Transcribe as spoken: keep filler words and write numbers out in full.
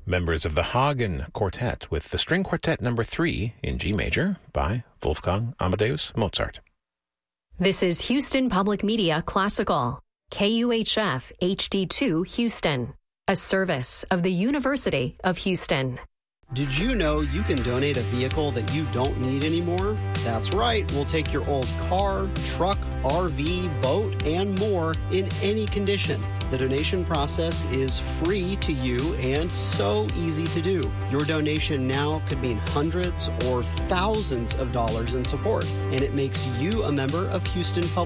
members of the Hagen Quartet with the String Quartet number three in G major by Wolfgang Amadeus Mozart. This is Houston Public Media Classical, K U H F H D two Houston, a service of the University of Houston. Did you know you can donate a vehicle that you don't need anymore? That's right. We'll take your old car, truck, R V, boat, and more in any condition. The donation process is free to you and so easy to do. Your donation now could mean hundreds or thousands of dollars in support, and it makes you a member of Houston Public